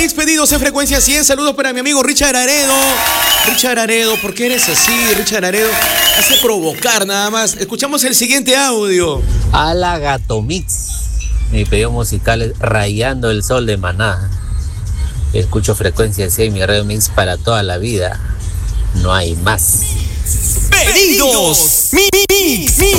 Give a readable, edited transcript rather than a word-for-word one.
Pedidos en frecuencia 100. Saludos para mi amigo Richard Aredo. Richard Aredo, ¿por qué eres así? Richard Aredo hace provocar nada más. Escuchamos el siguiente audio. A la Gato Mix. Mi pedido musical es Rayando el Sol de Maná. Escucho frecuencia 100, mi radio mix para toda la vida. No hay más. Pedidos. Mix.